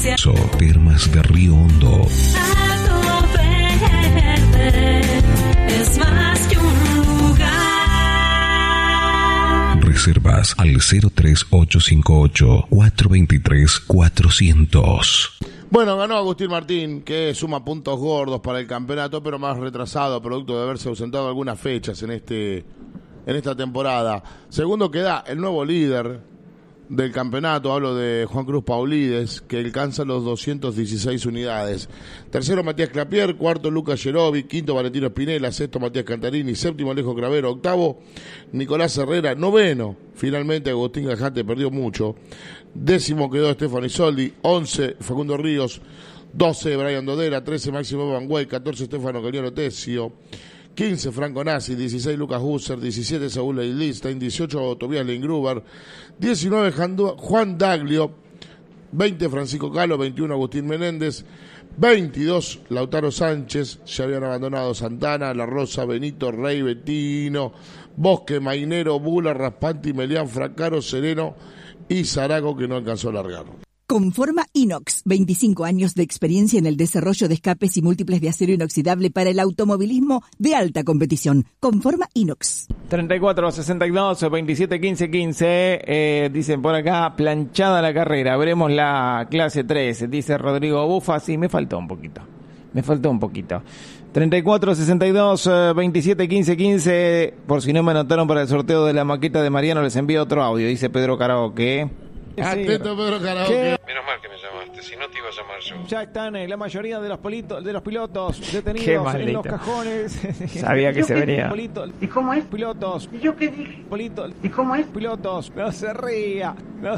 Termas de Río Hondo. Pasto Verde es más que un lugar. Reservas al 03858 423 400. Bueno, ganó Agustín Martín, que suma puntos gordos para el campeonato, pero más retrasado, producto de haberse ausentado algunas fechas en esta temporada. Segundo queda el nuevo líder del campeonato, hablo de Juan Cruz Paulides, que alcanza los 216 unidades. Tercero, Matías Clapier. Cuarto, Lucas Gerovi. Quinto, Valentino Spinella. Sexto, Matías Cantarini. Séptimo, Alejo Cravero. Octavo, Nicolás Herrera. Noveno, finalmente Agustín Gajate, perdió mucho. Décimo quedó Estefano Isoldi. 11, Facundo Ríos. 12, Brian Dodera. 13, Máximo Banguay. 14, Estefano Cañolo Tesio. 15, Franco Nassi. 16, Lucas Husser. 17, Saúl Leilstein. 18, Tobias Leingruber. 19, Juan Daglio. 20, Francisco Calo. 21, Agustín Menéndez. 22, Lautaro Sánchez. Ya habían abandonado Santana, La Rosa, Benito, Rey, Bettino, Bosque, Mainero, Bula, Raspanti, Melián, Fracaro, Sereno y Zarago, que no alcanzó a largar. Conforma Inox, 25 años de experiencia en el desarrollo de escapes y múltiples de acero inoxidable para el automovilismo de alta competición. Conforma Inox. 34-62, 27-15-15, dicen por acá, planchada la carrera, veremos la clase 3, dice Rodrigo Bufa. Sí, me faltó un poquito. 34-62, 27-15-15, por si no me anotaron para el sorteo de la maqueta de Mariano, les envío otro audio, dice Pedro Karaoke. Atento, Pedro Karaoke. Menos mal que me llamaste, si no te iba a llamar yo. Ya están la mayoría de los pilotos detenidos en los cajones. Sabía que se venía. ¿Y cómo es? Pilotos. ¿Y yo qué dije? ¿Y cómo es? Pilotos. No se ría.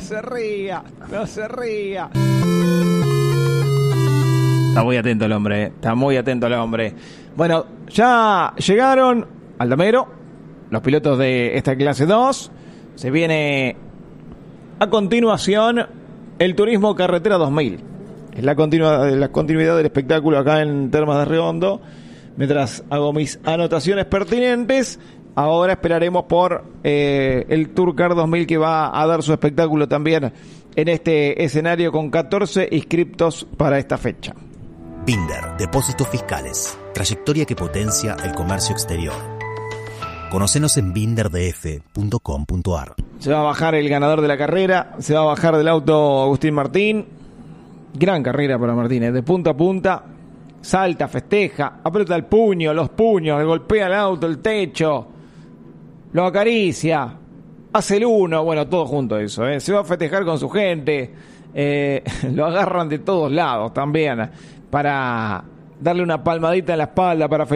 Está muy atento el hombre. Bueno, ya llegaron Aldamero, los pilotos de esta clase 2. Se viene a continuación el Turismo Carretera 2000. Es la continuidad del espectáculo acá en Termas de Río Hondo. Mientras hago mis anotaciones pertinentes, ahora esperaremos por el Tour Car 2000, que va a dar su espectáculo también en este escenario con 14 inscriptos para esta fecha. Binder, Depósitos Fiscales. Trayectoria que potencia el comercio exterior. Conocenos en binderdf.com.ar. Se va a bajar el ganador de la carrera, se va a bajar del auto Agustín Martín. Gran carrera para Martín, de punta a punta. Salta, festeja, aprieta el puño, los puños, golpea el auto, el techo, lo acaricia, hace el uno, bueno, todo junto eso, se va a festejar con su gente, lo agarran de todos lados también, para darle una palmadita en la espalda, para